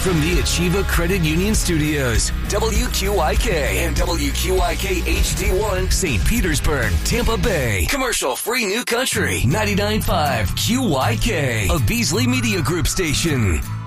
From the Achieva Credit Union Studios, WQIK and WQIK HD1, St. Petersburg, Tampa Bay. Commercial-free New Country, 99.5 QYK, a Beasley Media Group station.